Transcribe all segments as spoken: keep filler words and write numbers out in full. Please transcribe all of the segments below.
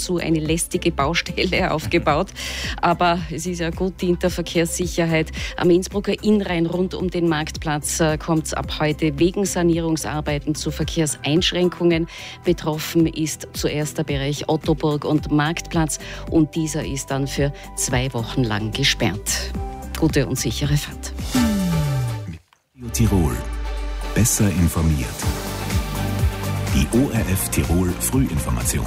dazu eine lästige Baustelle aufgebaut. Aber es ist ja gut, dient der Verkehrssicherheit. Am Innsbrucker Innrhein rund um den Marktplatz kommt es ab heute wegen Sanierungsarbeiten zu Verkehrseinschränkungen. Betroffen ist zuerst der Bereich Ottoburg und Marktplatz und dieser ist dann für zwei Wochen lang gesperrt. Gute und sichere Fahrt. Mit Tirol. Besser informiert. Die O R F Tirol Frühinformation.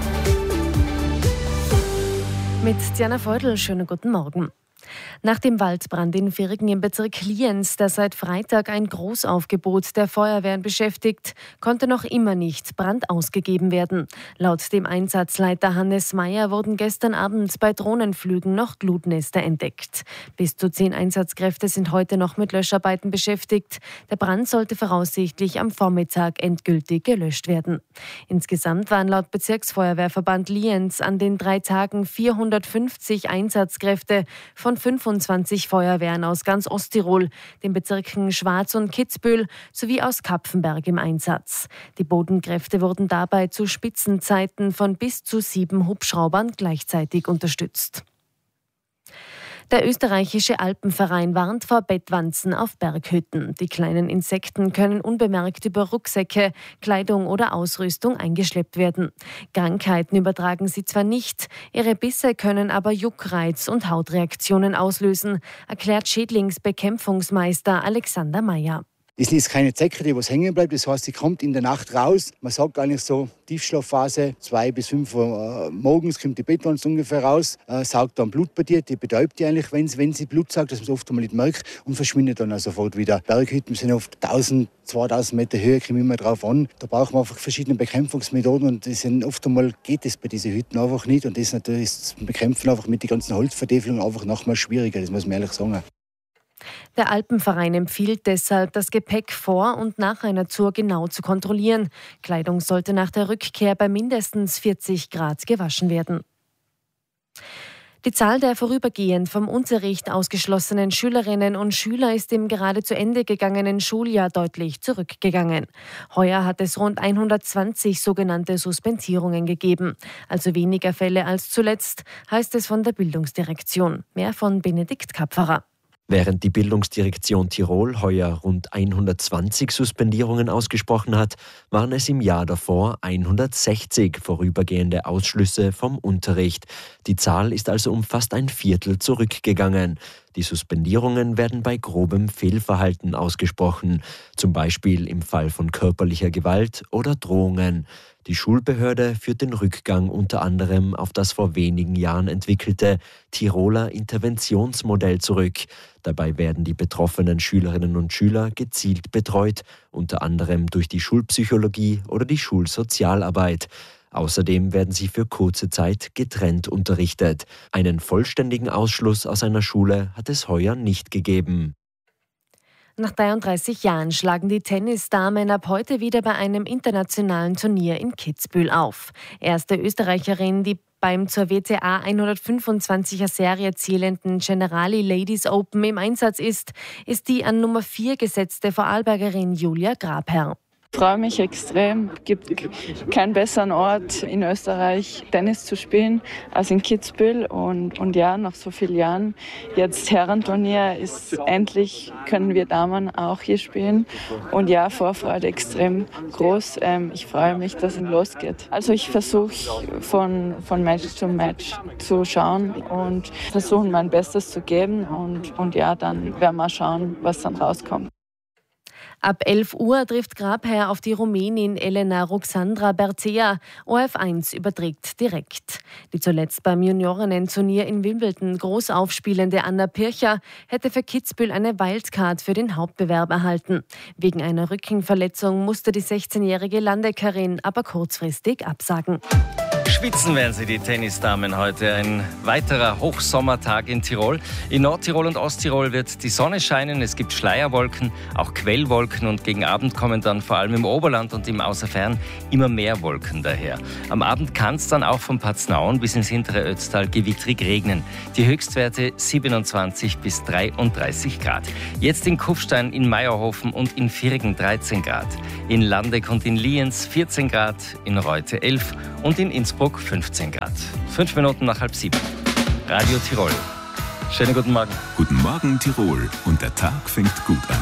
Mit Diana Feudel, schönen guten Morgen. Nach dem Waldbrand in Virgen im Bezirk Lienz, der seit Freitag ein Großaufgebot der Feuerwehren beschäftigt, konnte noch immer nicht Brand ausgegeben werden. Laut dem Einsatzleiter Hannes Meyer wurden gestern Abend bei Drohnenflügen noch Glutnester entdeckt. Bis zu zehn Einsatzkräfte sind heute noch mit Löscharbeiten beschäftigt. Der Brand sollte voraussichtlich am Vormittag endgültig gelöscht werden. Insgesamt waren laut Bezirksfeuerwehrverband Lienz an den drei Tagen vierhundertfünfzig Einsatzkräfte von fünfundzwanzig Feuerwehren aus ganz Osttirol, den Bezirken Schwaz und Kitzbühel sowie aus Kapfenberg im Einsatz. Die Bodenkräfte wurden dabei zu Spitzenzeiten von bis zu sieben Hubschraubern gleichzeitig unterstützt. Der österreichische Alpenverein warnt vor Bettwanzen auf Berghütten. Die kleinen Insekten können unbemerkt über Rucksäcke, Kleidung oder Ausrüstung eingeschleppt werden. Krankheiten übertragen sie zwar nicht, ihre Bisse können aber Juckreiz und Hautreaktionen auslösen, erklärt Schädlingsbekämpfungsmeister Alexander Meyer. Es ist keine Zecke, die was hängen bleibt. Das heißt, sie kommt in der Nacht raus. Man sagt eigentlich so, Tiefschlafphase, zwei bis fünf Uhr morgens kommt die Bettwanze ungefähr raus, äh, saugt dann Blut bei dir, die betäubt die eigentlich, wenn, wenn sie Blut saugt, dass man es oft einmal nicht merkt und verschwindet dann auch sofort wieder. Berghütten sind oft tausend, zweitausend Meter Höhe, kommt immer drauf an. Da braucht man einfach verschiedene Bekämpfungsmethoden und das sind, oft einmal geht das bei diesen Hütten einfach nicht und das ist natürlich das Bekämpfen einfach mit den ganzen Holzvertäfelungen einfach nochmal schwieriger, das muss man ehrlich sagen. Der Alpenverein empfiehlt deshalb, das Gepäck vor und nach einer Tour genau zu kontrollieren. Kleidung sollte nach der Rückkehr bei mindestens vierzig Grad gewaschen werden. Die Zahl der vorübergehend vom Unterricht ausgeschlossenen Schülerinnen und Schüler ist im gerade zu Ende gegangenen Schuljahr deutlich zurückgegangen. Heuer hat es rund hundertzwanzig sogenannte Suspendierungen gegeben. Also weniger Fälle als zuletzt, heißt es von der Bildungsdirektion. Mehr von Benedikt Kapferer. Während die Bildungsdirektion Tirol heuer rund hundertzwanzig Suspendierungen ausgesprochen hat, waren es im Jahr davor hundertsechzig vorübergehende Ausschlüsse vom Unterricht. Die Zahl ist also um fast ein Viertel zurückgegangen. Die Suspendierungen werden bei grobem Fehlverhalten ausgesprochen, zum Beispiel im Fall von körperlicher Gewalt oder Drohungen. Die Schulbehörde führt den Rückgang unter anderem auf das vor wenigen Jahren entwickelte Tiroler Interventionsmodell zurück. Dabei werden die betroffenen Schülerinnen und Schüler gezielt betreut, unter anderem durch die Schulpsychologie oder die Schulsozialarbeit. Außerdem werden sie für kurze Zeit getrennt unterrichtet. Einen vollständigen Ausschluss aus einer Schule hat es heuer nicht gegeben. Nach dreiunddreißig Jahren schlagen die Tennisdamen ab heute wieder bei einem internationalen Turnier in Kitzbühel auf. Erste Österreicherin, die beim zur W T A hundertfünfundzwanziger Serie zielenden Generali Ladies Open im Einsatz ist, ist die an Nummer vier gesetzte Vorarlbergerin Julia Grabherr. Ich freue mich extrem. Es gibt keinen besseren Ort in Österreich, Tennis zu spielen, als in Kitzbühel. Und, und ja, nach so vielen Jahren, jetzt Herrenturnier ist endlich, können wir Damen auch hier spielen. Und ja, Vorfreude extrem groß. Ähm, ich freue mich, dass es losgeht. Also ich versuche von, von Match zu Match zu schauen und versuchen mein Bestes zu geben. Und, und ja, dann werden wir schauen, was dann rauskommt. Ab elf Uhr trifft Grabherr auf die Rumänin Elena Ruxandra Bercea. O R F eins überträgt direkt. Die zuletzt beim Juniorinnen-Turnier in Wimbledon groß aufspielende Anna Pircher hätte für Kitzbühel eine Wildcard für den Hauptbewerb erhalten. Wegen einer Rückenverletzung musste die sechzehnjährige Landekarin aber kurzfristig absagen. Schwitzen werden sie, die Tennisdamen, heute. Ein weiterer Hochsommertag in Tirol. In Nordtirol und Osttirol wird die Sonne scheinen. Es gibt Schleierwolken, auch Quellwolken und gegen Abend kommen dann vor allem im Oberland und im Außerfern immer mehr Wolken daher. Am Abend kann es dann auch von Paznaun bis ins hintere Ötztal gewittrig regnen. Die Höchstwerte siebenundzwanzig bis dreiunddreißig Grad. Jetzt in Kufstein, in Meierhofen und in Virgen dreizehn Grad. In Landeck und in Lienz vierzehn Grad, in Reute elf und in Innsbruck fünfzehn Grad. Fünf Minuten nach halb sieben. Radio Tirol. Schönen guten Morgen. Guten Morgen, Tirol. Und der Tag fängt gut an.